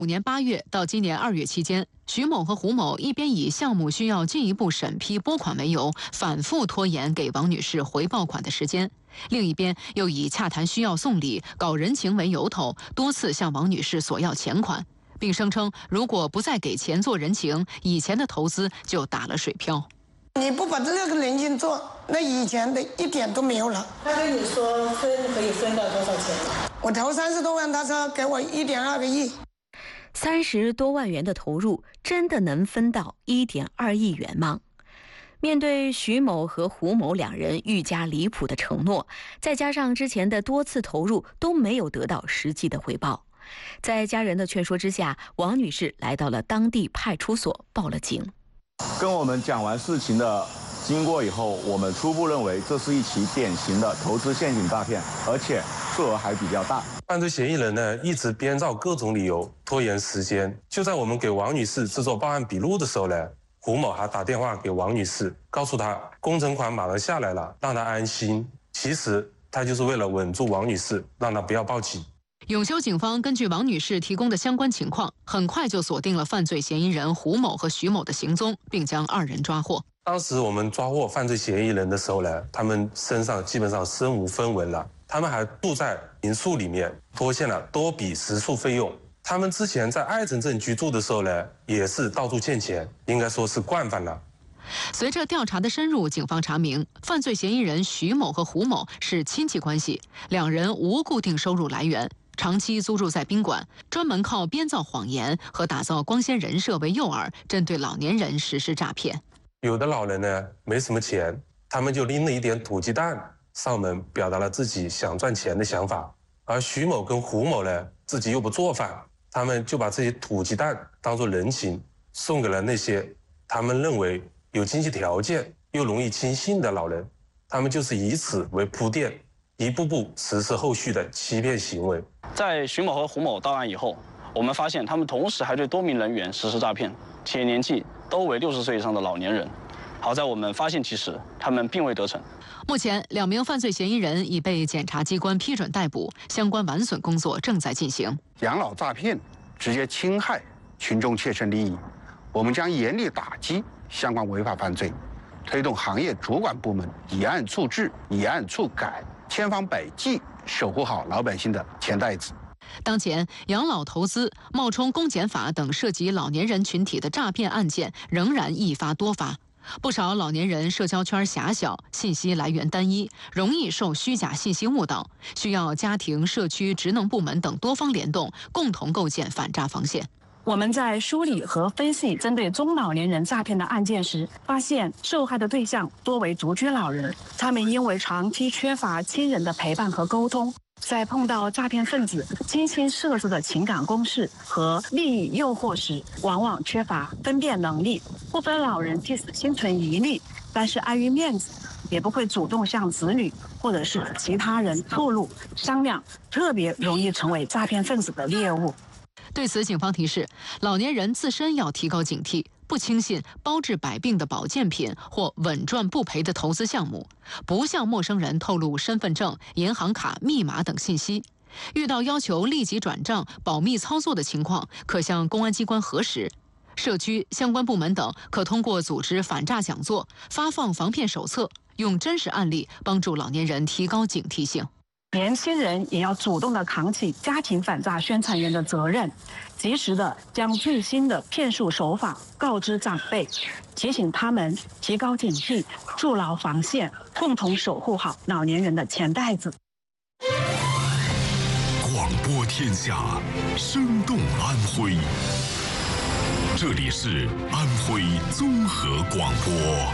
年8月到今年2月期间，徐某和胡某一边以项目需要进一步审批拨款为由，反复拖延给王女士回报款的时间；另一边又以洽谈需要送礼、搞人情为由头，多次向王女士索要钱款，并声称如果不再给钱做人情，以前的投资就打了水漂。 你不把这个人情做，那以前的一点都没有了。 他跟你说可以分到多少钱？ 我投30多万，他说给我1.2个亿。 30多万元的投入，真的能分到1.2亿元吗？面对徐某和胡某两人愈加离谱的承诺，再加上之前的多次投入都没有得到实际的回报，在家人的劝说之下，王女士来到了当地派出所报了警。 跟我们讲完事情的经过以后，我们初步认为这是一起典型的投资陷阱诈骗，而且数额还比较大。 犯罪嫌疑人呢，一直编造各种理由拖延时间。就在我们给王女士制作报案笔录的时候呢，胡某还打电话给王女士，告诉她工程款马上下来了，让她安心。其实他就是为了稳住王女士，让她不要报警。 永修警方根据王女士提供的相关情况，很快就锁定了犯罪嫌疑人胡某和徐某的行踪，并将2人抓获。 当时我们抓获犯罪嫌疑人的时候呢，他们身上基本上身无分文了，他们还住在民宿里面，拖欠了多笔食宿费用。他们之前在爱城镇居住的时候呢，也是到处欠钱，应该说是惯犯了。 随着调查的深入，警方查明，犯罪嫌疑人徐某和胡某是亲戚关系，两人无固定收入来源，长期租住在宾馆，专门靠编造谎言和打造光鲜人设为诱饵，针对老年人实施诈骗。 有的老人呢没什么钱，他们就拎了一点土鸡蛋上门，表达了自己想赚钱的想法。而徐某跟胡某呢，自己又不做饭，他们就把这些土鸡蛋当作人情，送给了那些他们认为有经济条件又容易轻信的老人。他们就是以此为铺垫，一步步实施后续的欺骗行为。 在徐某和胡某到案以后，我们发现他们同时还对多名人员实施诈骗，且年纪都为60岁以上的老年人。好在我们发现其时，他们并未得逞。 目前2名犯罪嫌疑人已被检察机关批准逮捕，相关完损工作正在进行。 养老诈骗直接侵害群众切身利益，我们将严厉打击相关违法犯罪，推动行业主管部门以案处置、以案处改，千方百计守护好老百姓的钱袋子。 当前，养老投资、冒充公检法等涉及老年人群体的诈骗案件仍然一发多发。不少老年人社交圈狭小，信息来源单一，容易受虚假信息误导，需要家庭、社区、职能部门等多方联动，共同构建反诈防线。 我们在梳理和分析针对中老年人诈骗的案件时，发现受害的对象多为独居老人，他们因为长期缺乏亲人的陪伴和沟通，在碰到诈骗分子精心设置的情感攻势和利益诱惑时，往往缺乏分辨能力。部分老人即使心存疑虑，但是碍于面子，也不会主动向子女或者是其他人透露商量，特别容易成为诈骗分子的猎物。 对此，警方提示，老年人自身要提高警惕，不轻信包治百病的保健品或稳赚不赔的投资项目，不向陌生人透露身份证、银行卡密码等信息。遇到要求立即转账、保密操作的情况，可向公安机关核实。社区相关部门等可通过组织反诈讲座、发放防骗手册，用真实案例帮助老年人提高警惕性。 年轻人也要主动地扛起家庭反诈宣传员的责任，及时地将最新的骗术手法告知长辈，提醒他们提高警惕，筑牢防线，共同守护好老年人的钱袋子。 广播天下，生动安徽。这里是安徽综合广播。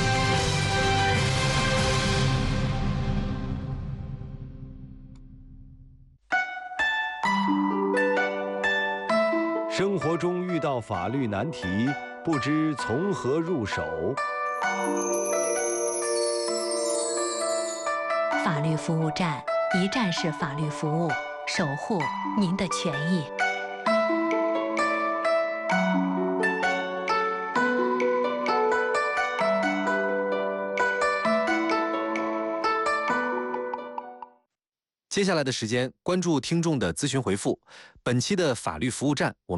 生活中遇到法律难题，不知从何入手。 法律服务站，一站式法律服务，守护您的权益。 接下来的时间，关注听众的咨询回复。本期的法律服务站，我们